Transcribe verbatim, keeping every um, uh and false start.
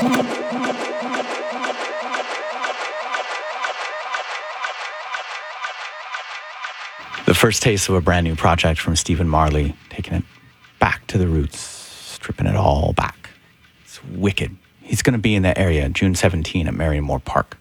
The first taste of a brand new project from Stephen Marley, taking it back to the roots, stripping it all back. It's wicked. He's going to be in that area June seventeenth at Merriamore Park.